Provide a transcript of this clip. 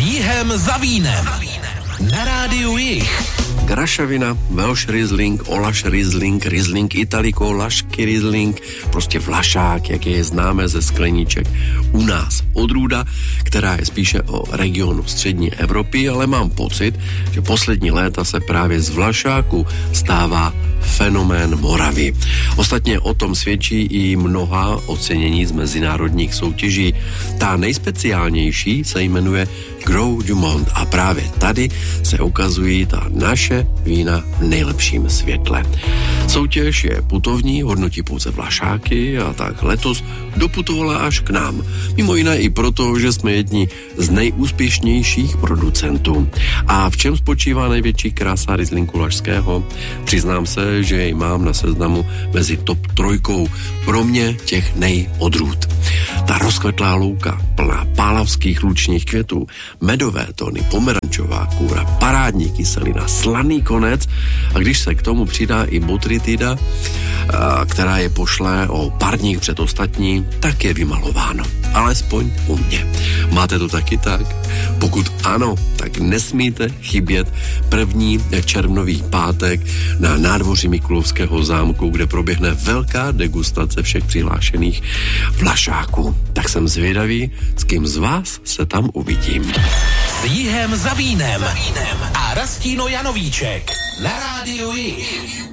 Jihem za vínem. Na rádiu Jih. Krašovina, Welsh Riesling, Olaš Riesling, Riesling Italico, Lašky Riesling, prostě vlašák, jak je známe ze skleníček u nás. Odrůda, která je spíše o regionu střední Evropy, ale mám pocit, že poslední léta se právě z vlašáku stává fenomén Moravy. Ostatně o tom svědčí i mnoha ocenění z mezinárodních soutěží. Ta nejspeciálnější se jmenuje Gros du Monde a právě tady se ukazují ta naše vína v nejlepším světle. Soutěž je putovní, hodnotí pouze vlašáky a tak letos doputovala až k nám. Mimo jiné i proto, že jsme jedni z nejúspěšnějších producentů. A v čem spočívá největší krása Rieslingu lašského? Přiznám se, že jej mám na seznamu mezi top 3 pro mě těch nejodrůd. Ta rozkvetlá louka, plná pálavských lučních květů, medové tóny, pomerančová kůra, parádní kyselina, slaný konec a když se k tomu přidá i botrytida, která je pošle o parník před ostatní, tak je vymalováno. Alespoň u mě. Máte to taky tak? Pokud ano, tak nesmíte chybět 1. červnový pátek na nádvoří Mikulovského zámku, kde proběhne velká degustace všech přihlášených vlašáků. Tak jsem zvědavý, s kým z vás se tam uvidím. S Jihem za vínem a Rastíno Janovíček na rádiu Jih.